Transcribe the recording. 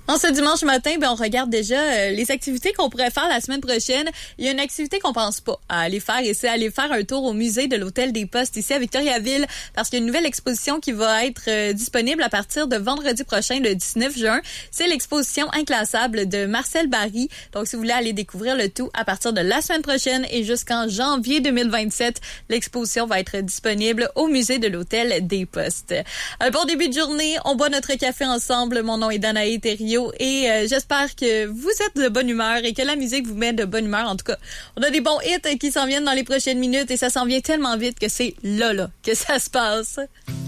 En ce dimanche matin, on regarde déjà les activités qu'on pourrait faire la semaine prochaine. Il y a une activité qu'on pense pas à aller faire et c'est aller faire un tour au musée de l'Hôtel des Postes ici à Victoriaville parce qu'il y a une nouvelle exposition qui va être disponible à partir de vendredi prochain, le 19 juin. C'est l'exposition Inclassable de Marcel Barry. Donc, si vous voulez aller découvrir le tout à partir de la semaine prochaine et jusqu'en janvier 2027, l'exposition va être disponible au musée de l'Hôtel des Postes. Un bon début de journée. On boit notre café ensemble. Mon nom est Danae Thériault. Et j'espère que vous êtes de bonne humeur et que la musique vous met de bonne humeur. En tout cas, on a des bons hits qui s'en viennent dans les prochaines minutes et ça s'en vient tellement vite que c'est là que ça se passe.